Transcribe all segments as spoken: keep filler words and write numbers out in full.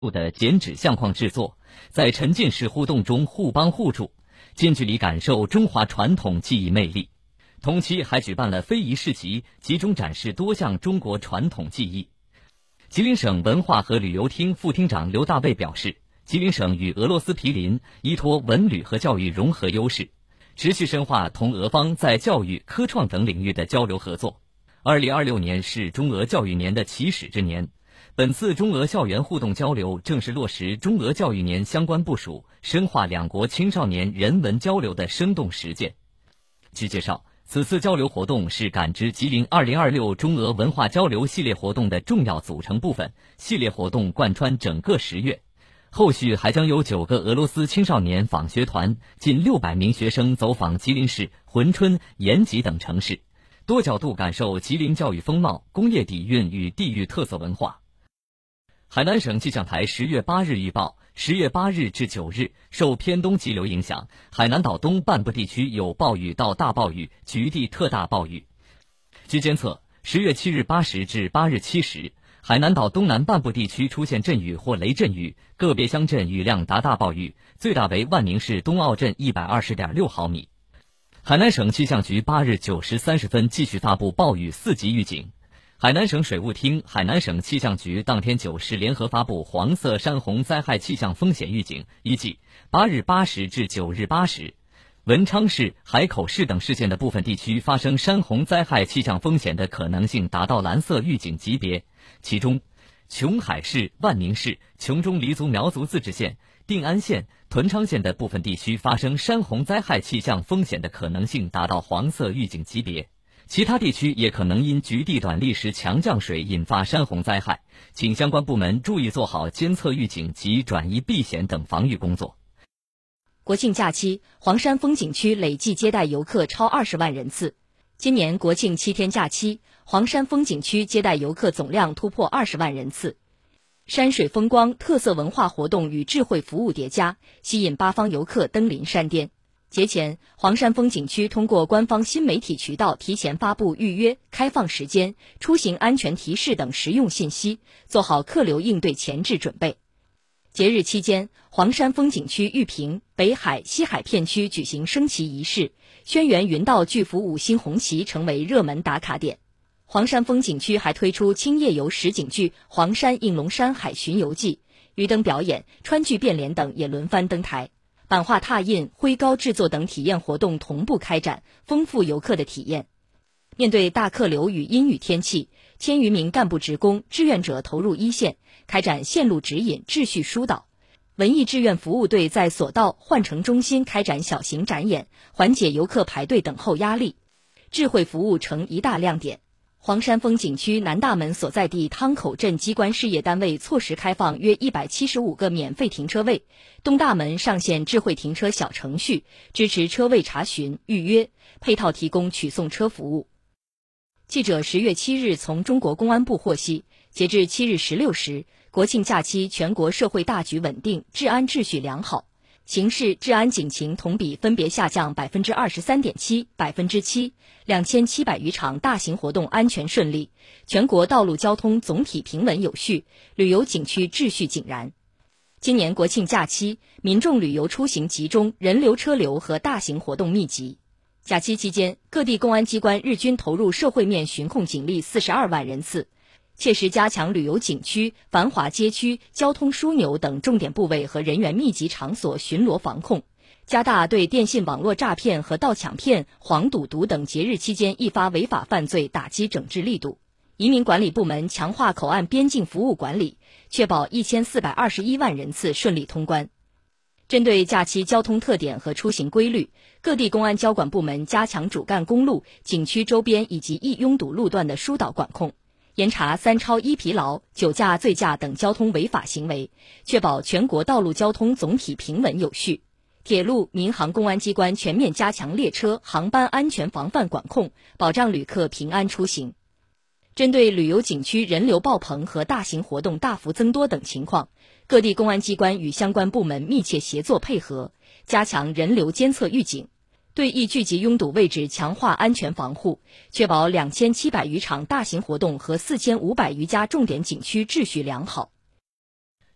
的剪纸相框制作，在沉浸式互动中互帮互助，近距离感受中华传统技艺魅力。同期还举办了非遗市集，集中展示多项中国传统技艺。吉林省文化和旅游厅副厅长刘大卫表示，吉林省与俄罗斯毗邻，依托文旅和教育融合优势，持续深化同俄方在教育、科创等领域的交流合作。二零二六年是中俄教育年的起始之年，本次中俄校园互动交流正是落实中俄教育年相关部署，深化两国青少年人文交流的生动实践。据介绍，此次交流活动是感知吉林二零二六中俄文化交流系列活动的重要组成部分，系列活动贯穿整个十月。后续还将有九个俄罗斯青少年访学团，近六百名学生走访吉林市珲春、延吉等城市，多角度感受吉林教育风貌、工业底蕴与地域特色文化。海南省气象台十月八日预报，十月八日至九日，受偏东急流影响，海南岛东半部地区有暴雨到大暴雨，局地特大暴雨。据监测，十月七日八时至八日七时，海南岛东南半部地区出现阵雨或雷阵雨，个别乡镇雨量达大暴雨，最大为万宁市东澳镇一百二十点六毫米。海南省气象局八日九时三十分继续发布暴雨四级预警。海南省水务厅、海南省气象局当天九时联合发布黄色山洪灾害气象风险预警，预计八日八时至九日八时，文昌市、海口市等市县的部分地区发生山洪灾害气象风险的可能性达到蓝色预警级别，其中琼海市、万宁市、琼中黎族苗族自治县、定安县、屯昌县的部分地区发生山洪灾害气象风险的可能性达到黄色预警级别。其他地区也可能因局地短历时强降水引发山洪灾害，请相关部门注意做好监测预警及转移避险等防御工作。 国庆假期，黄山风景区累计接待游客超二十万人次。今年国庆七天假期，黄山风景区接待游客总量突破二十万人次。山水风光、特色文化活动与智慧服务叠加，吸引八方游客登临山巅。节前，黄山风景区通过官方新媒体渠道提前发布预约、开放时间、出行安全提示等实用信息，做好客流应对前置准备。节日期间，黄山风景区玉屏、北海、西海片区举行升旗仪式，轩辕云道巨幅五星红旗成为热门打卡点。黄山风景区还推出轻夜游实景剧《黄山应龙山海巡游记》，鱼灯表演、川剧变脸等也轮番登台。版画拓印、徽膏制作等体验活动同步开展，丰富游客的体验。面对大客流与阴雨天气，千余名干部职工、志愿者投入一线，开展线路指引、秩序疏导。文艺志愿服务队在索道、换乘中心开展小型展演，缓解游客排队等候压力。智慧服务成一大亮点。黄山风景区南大门所在地汤口镇机关事业单位错时开放约一百七十五个免费停车位，东大门上线智慧停车小程序，支持车位查询、预约，配套提供取送车服务。记者十月七日从中国公安部获悉，截至七日十六时，国庆假期全国社会大局稳定，治安秩序良好。刑事治安警情同比分别下降百分之二十三点七、百分之七，两千七百余场大型活动安全顺利，全国道路交通总体平稳有序，旅游景区秩序井然。今年国庆假期，民众旅游出行集中，人流车流和大型活动密集。假期期间，各地公安机关日均投入社会面巡控警力四十二万人次，切实加强旅游景区、繁华街区、交通枢纽等重点部位和人员密集场所巡逻防控，加大对电信网络诈骗和盗抢骗、黄赌毒等节日期间易发违法犯罪打击整治力度。移民管理部门强化口岸边境服务管理，确保一千四百二十一万人次顺利通关。针对假期交通特点和出行规律，各地公安交管部门加强主干公路、景区周边以及易拥堵路段的疏导管控，严查三超一疲劳、酒驾、醉驾等交通违法行为，确保全国道路交通总体平稳有序。铁路、民航公安机关全面加强列车、航班安全防范管控，保障旅客平安出行。针对旅游景区人流爆棚和大型活动大幅增多等情况，各地公安机关与相关部门密切协作配合，加强人流监测预警，对易聚集拥堵位置强化安全防护，确保两千七百余场大型活动和四千五百余家重点景区秩序良好。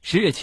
十月七